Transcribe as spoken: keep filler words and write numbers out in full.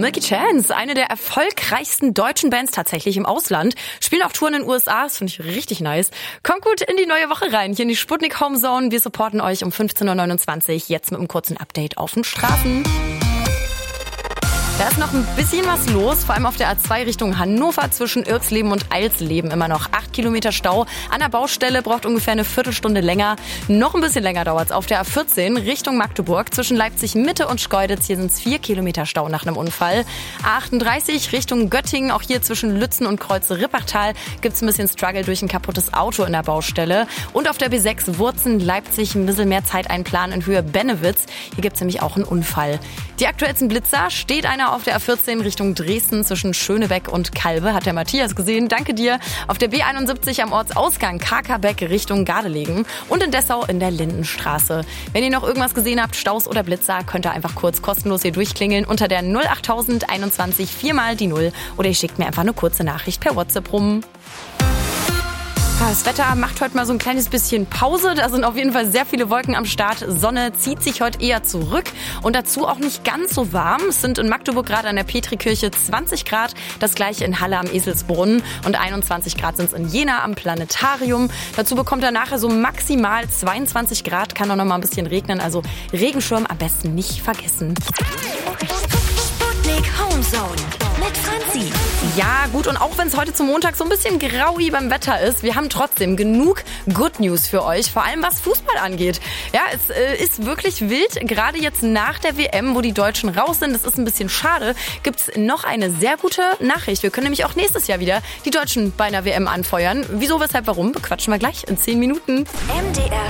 Milky Chance, eine der erfolgreichsten deutschen Bands tatsächlich im Ausland. Spielen auch Touren in den U S A, das finde ich richtig nice. Kommt gut in die neue Woche rein, hier in die Sputnik Home Zone. Wir supporten euch um fünfzehn Uhr neunundzwanzig, jetzt mit einem kurzen Update auf den Straßen. Da ist noch ein bisschen was los, vor allem auf der A zwei Richtung Hannover zwischen Irksleben und Eilsleben immer noch acht Kilometer Stau. An der Baustelle braucht ungefähr eine Viertelstunde länger. Noch ein bisschen länger dauert es auf der A vierzehn Richtung Magdeburg zwischen Leipzig Mitte und Schkeuditz. Hier sind es vier Kilometer Stau nach einem Unfall. A achtunddreißig Richtung Göttingen, auch hier zwischen Lützen und Kreuze-Rippachtal gibt es ein bisschen Struggle durch ein kaputtes Auto in der Baustelle. Und auf der B sechs Wurzen Leipzig ein bisschen mehr Zeit einplanen in Höhe Bennewitz. Hier gibt es nämlich auch einen Unfall. Die aktuellsten Blitzer steht einer auf der A vierzehn Richtung Dresden zwischen Schönebeck und Kalbe, hat der Matthias gesehen. Danke dir. Auf der B einundsiebzig am Ortsausgang Kakerbeck Richtung Gardelegen und in Dessau in der Lindenstraße. Wenn ihr noch irgendwas gesehen habt, Staus oder Blitzer, könnt ihr einfach kurz kostenlos hier durchklingeln unter der null achttausend einundzwanzig viermal die Null oder ihr schickt mir einfach eine kurze Nachricht per WhatsApp rum. Das Wetter macht heute mal so ein kleines bisschen Pause. Da sind auf jeden Fall sehr viele Wolken am Start. Sonne zieht sich heute eher zurück und dazu auch nicht ganz so warm. Es sind in Magdeburg gerade an der Petrikirche zwanzig Grad, das gleiche in Halle am Eselsbrunnen und einundzwanzig Grad sind es in Jena am Planetarium. Dazu bekommt er nachher so maximal zweiundzwanzig Grad, kann auch noch mal ein bisschen regnen, also Regenschirm am besten nicht vergessen. Sputnik Home Zone mit Franzi. Ja, gut, und auch wenn es heute zum Montag so ein bisschen graui beim Wetter ist, wir haben trotzdem genug Good News für euch, vor allem was Fußball angeht. Ja, es äh, ist wirklich wild, gerade jetzt nach der W M, wo die Deutschen raus sind, das ist ein bisschen schade, gibt es noch eine sehr gute Nachricht. Wir können nämlich auch nächstes Jahr wieder die Deutschen bei einer W M anfeuern. Wieso, weshalb, warum, bequatschen wir gleich in zehn Minuten. M D R